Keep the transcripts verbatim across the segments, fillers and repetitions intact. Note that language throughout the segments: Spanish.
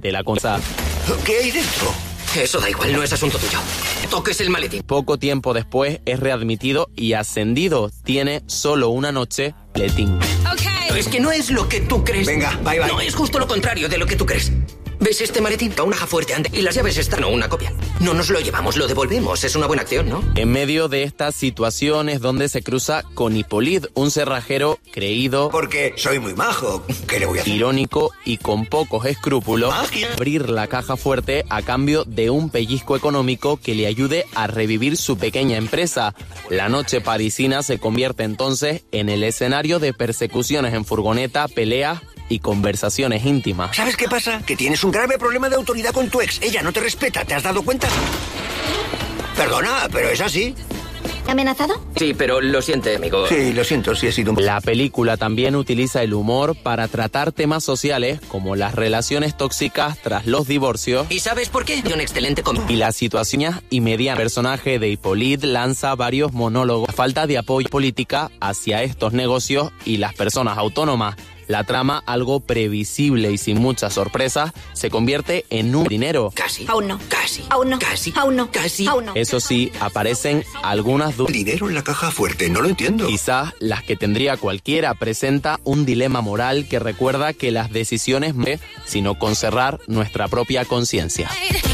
de la cosa. ¿Qué hay dentro? Eso da igual, no es asunto tuyo. Toques el maletín. Poco tiempo después es readmitido y ascendido. Tiene solo una noche maletín. Okay. Es que no es lo que tú crees. Venga, bye bye. No, es justo lo contrario de lo que tú crees. ¿Ves este maletín? Una caja fuerte ande. Y las llaves están, no una copia. No nos lo llevamos, lo devolvemos. Es una buena acción, ¿no? En medio de estas situaciones donde se cruza con Hippolyte, un cerrajero creído, porque soy muy majo. ¿Qué le voy a hacer? Irónico y con pocos escrúpulos, Magia. Abrir la caja fuerte a cambio de un pellizco económico que le ayude a revivir su pequeña empresa. La noche parisina se convierte entonces en el escenario de persecuciones en furgoneta, peleas y conversaciones íntimas. ¿Sabes qué pasa? Que tienes un grave problema de autoridad con tu ex. Ella no te respeta, ¿te has dado cuenta? Perdona, pero es así. ¿Amenazado? Sí, pero lo siente, amigo. Sí, lo siento, sí he sido un... La película también utiliza el humor para tratar temas sociales como las relaciones tóxicas tras los divorcios. ¿Y sabes por qué? Un excelente cómic. Y las situaciones inmediatas. El personaje de Hippolyte lanza varios monólogos. La falta de apoyo política hacia estos negocios y las personas autónomas. La trama, algo previsible y sin muchas sorpresas, se convierte en un dinero. Casi. Aún no. Casi. Aún no. Casi. Aún no. Casi. Aún no. Eso sí, aparecen algunas dudas. Dinero en la caja fuerte, no lo entiendo. Quizás las que tendría cualquiera. Presenta un dilema moral que recuerda que las decisiones no es sino con cerrar nuestra propia conciencia.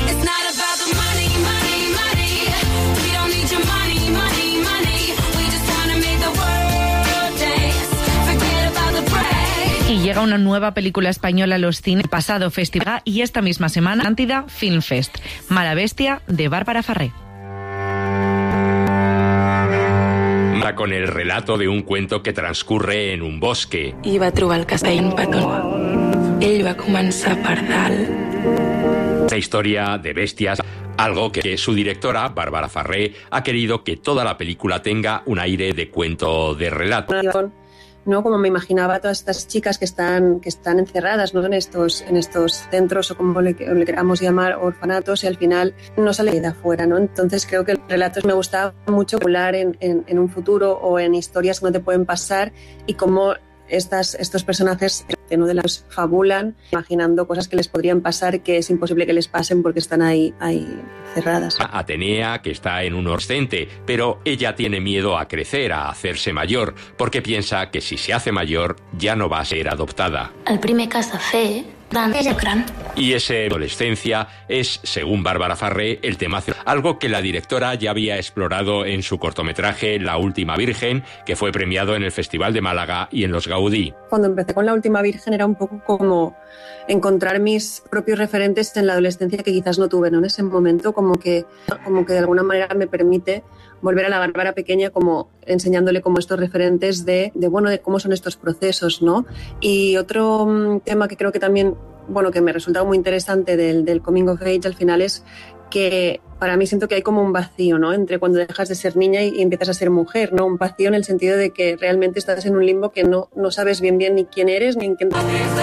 Y llega una nueva película española a los cines, pasado festival y esta misma semana, Atlántida Film Fest, Mala Bestia, de Bárbara Farré. Con el relato de un cuento que transcurre en un bosque. I va trobar el castell petó. Ell va començar per dalt. La historia de bestias, algo que su directora, Bárbara Farré, ha querido que toda la película tenga un aire de cuento de relato. ¿No? Como me imaginaba a todas estas chicas que están, que están encerradas, ¿no? en, estos, en estos centros o como le, le queramos llamar, orfanatos, y al final no sale de afuera, ¿no? Entonces creo que el relato me gustaba mucho hablar en, en, en un futuro o en historias que no te pueden pasar y cómo estas, estos personajes ¿no? de las fabulan imaginando cosas que les podrían pasar que es imposible que les pasen porque están ahí, ahí cerradas. Atenea, que está en un adolescente, pero ella tiene miedo a crecer, a hacerse mayor, porque piensa que si se hace mayor ya no va a ser adoptada. El primer que has de fer és gran. Y esa adolescencia es, según Bárbara Farré, el tema, algo que la directora ya había explorado en su cortometraje La Última Virgen, que fue premiado en el Festival de Málaga y en los Gaudí. Cuando empecé con La Última Virgen era un poco como encontrar mis propios referentes en la adolescencia que quizás no tuve, ¿no? En ese momento, como que, como que de alguna manera me permite volver a la Bárbara pequeña, como enseñándole como estos referentes de, de, bueno, de cómo son estos procesos, ¿no? Y otro um, tema que creo que también, bueno, que me resulta muy interesante del, del coming of age al final es que para mí siento que hay como un vacío, ¿no? Entre cuando dejas de ser niña y, y empiezas a ser mujer, ¿no? Un vacío en el sentido de que realmente estás en un limbo que no, no sabes bien bien ni quién eres ni en qué...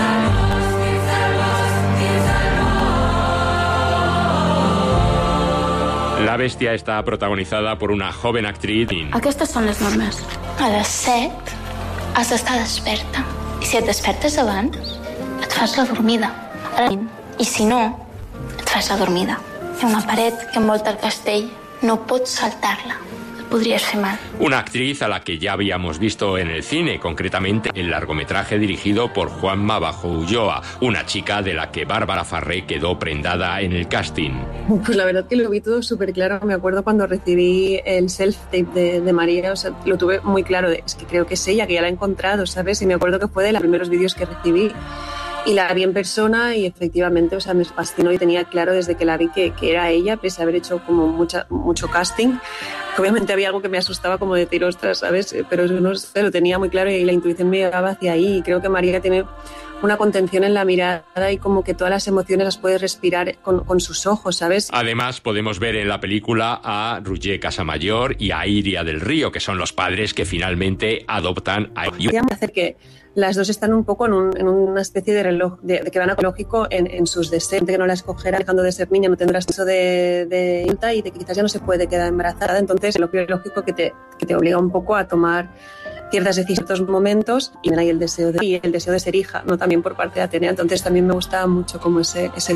La Bestia está protagonizada por una joven actriz. Aquestes són les normes. A les set has d'estar desperta. I si et despertes abans, et fas la dormida. I si no, et fas la dormida. Hi ha una paret que envolta el castell. No pots saltar-la. Podrías fer mal. Una actriz a la que ya habíamos visto en el cine, concretamente el largometraje dirigido por Juanma Bajo Ulloa, una chica de la que Bárbara Farré quedó prendada en el casting. Pues la verdad que lo vi todo súper claro. Me acuerdo cuando recibí el self-tape de, de María, o sea, lo tuve muy claro. De, es que creo que es ella, que ya la he encontrado, ¿sabes? Y me acuerdo que fue de los primeros vídeos que recibí. Y la vi en persona y efectivamente, o sea, me fascinó y tenía claro desde que la vi que, que era ella, pese a haber hecho como mucha, mucho casting. Obviamente había algo que me asustaba como de decir, ostras, ¿sabes? Pero no sé, lo tenía muy claro y la intuición me llevaba hacia ahí. Y creo que María tiene una contención en la mirada y como que todas las emociones las puedes respirar con, con sus ojos, ¿sabes? Además, podemos ver en la película a Roger Casamayor y a Iria del Río, que son los padres que finalmente adoptan a... Queríamos hacer que las dos están un poco en, un, en una especie de reloj, de, de que van a lógico en, en sus deseos, de que no la escogerá dejando de ser niña, no tendrás eso de, de y de que quizás ya no se puede quedar embarazada, entonces lo biológico que te, que te obliga un poco a tomar ciertas decisiones en ciertos momentos y hay el deseo de, y el deseo de ser hija, no también por parte de Atenea, entonces también me gustaba mucho como ese, ese